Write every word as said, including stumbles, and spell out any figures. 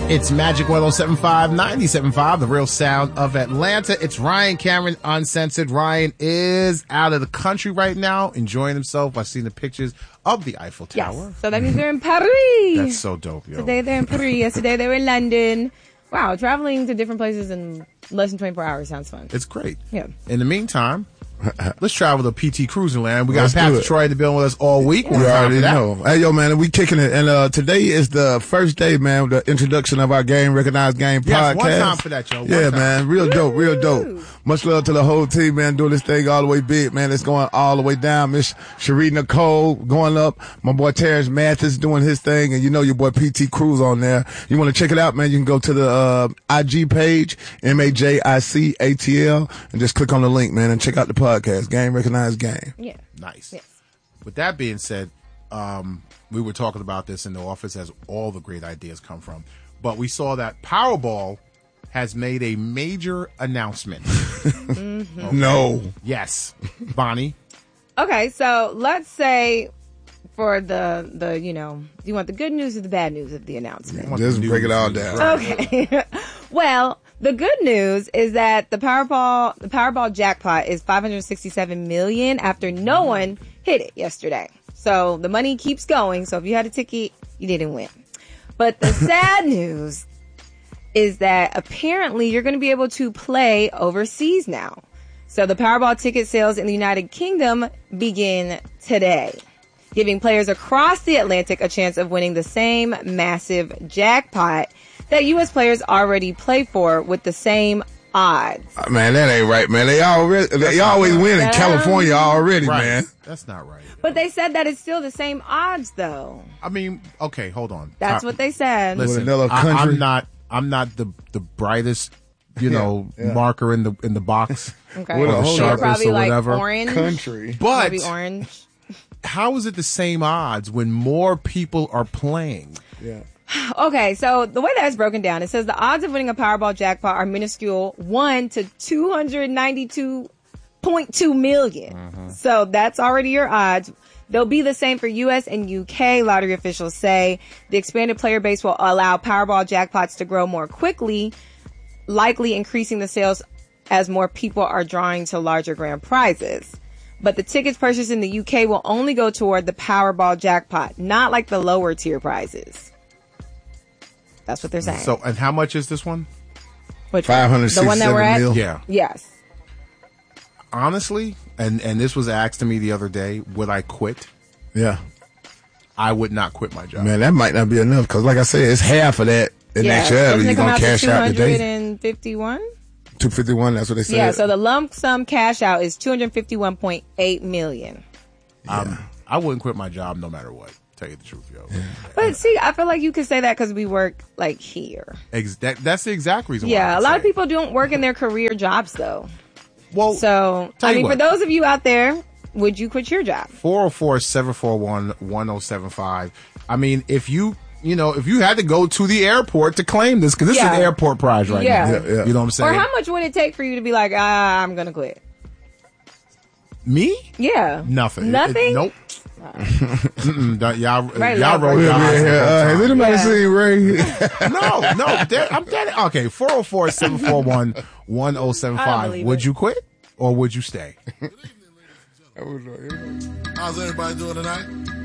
It's Magic one oh seven point five, ninety-seven point five, the real sound of Atlanta. It's Ryan Cameron Uncensored. Ryan is out of the country right now, enjoying himself. I've seen the pictures of the Eiffel Tower. Yes. So that means they're in Paris. That's so dope, yo. Today they're in Paris. Yesterday they were in London. Wow, traveling to different places in less than twenty-four hours sounds fun. It's great. Yeah. In the meantime, let's travel to P T Cruising Land. We got Let's do Pastor it. Troy to be on with us all week. We What time already for that? know. Hey, yo, man, we kicking it. And uh, today is the first day, man, with the introduction of our Game Recognized Game Yes, podcast. one time for that, yo. One Yeah, time. man, real dope, real dope. Much love to the whole team, man, doing this thing all the way big, man. It's going all the way down. Miss Cherie Nicole going up. My boy Terrence Mathis doing his thing. And you know your boy P T Cruz on there. You want to check it out, man, you can go to the uh, I G page, M A J I C A T L, and just click on the link, man, and check out the podcast, Game Recognized Game. Yeah. Nice. Yes. With that being said, um, we were talking about this in the office as all the great ideas come from. But we saw that Powerball has made a major announcement. Mm-hmm. Okay. No. Yes. Bonnie. Okay, so let's say for the, the you know, do you want the good news or the bad news of the announcement? want Just the break it news. all down. Okay. Well, the good news is that the Powerball the Powerball jackpot is five hundred sixty-seven million dollars after no one hit it yesterday. So the money keeps going. So if you had a ticket, you didn't win. But the sad news is that apparently you're going to be able to play overseas now. So the Powerball ticket sales in the United Kingdom begin today, giving players across the Atlantic a chance of winning the same massive jackpot that U S players already play for with the same odds. Uh, Man, that ain't right, man. They already, they always win in right. California already, Right. man. That's not right. But they said that it's still the same odds, though. I mean, okay, hold on. That's I- what they said. Listen, Vanilla I, country. I'm not. I'm not the the brightest, you know, yeah. marker in the in the box. Okay. What a or the whole- So sharpest probably or like whatever. orange. Country. But Maybe orange. how is it the same odds when more people are playing? Yeah. Okay, so the way that's broken down, it says the odds of winning a Powerball jackpot are minuscule, one to two hundred ninety-two point two million. Mm-hmm. So that's already your odds. They'll be the same for U S and U K, lottery officials say. The expanded player base will allow Powerball jackpots to grow more quickly, likely increasing the sales as more people are drawing to larger grand prizes. But the tickets purchased in the U K will only go toward the Powerball jackpot, not like the lower tier prizes. That's what they're saying. So, and how much is this one? Which five hundred the one that we're sixty-seven at? mil. Yeah. Yes. Honestly, and and this was asked to me the other day, would I quit? Yeah. I would not quit my job. Man, that might not be enough because, like I said, it's half of that in Yeah. actuality. Doesn't You're it come going out to to cash two out today. hundred fifty-one? two fifty-one, that's what they said. Yeah, so the lump sum cash out is two hundred fifty-one point eight million. Um, I wouldn't quit my job no matter what. Tell you the truth, yo. But see, I feel like you could say that because we work like here. Ex- that, that's the exact reason. why Yeah, I a lot say of people don't work in their career jobs though. Well, So, tell I you mean, for what. those of you out there, would you quit your job? four oh four, seven four one, one oh seven five. I mean, if you, you know, if you had to go to the airport to claim this, because this Yeah. is an airport prize right Yeah. now. Yeah, yeah. You know what I'm saying? Or how much would it take for you to be like, ah, I'm going to quit? Me? Yeah. Nothing. It- Nothing? it- nope. Mm-mm, that- y'all, Right, y'all love roll Ray. your Yeah, eyes the yeah, whole uh, has time. anybody Yeah. seen Ray? No, no, dead- I'm dead. Okay, four oh four, seven four one, one oh seven I don't five. believe Would it. you quit or would you stay? How's everybody doing tonight?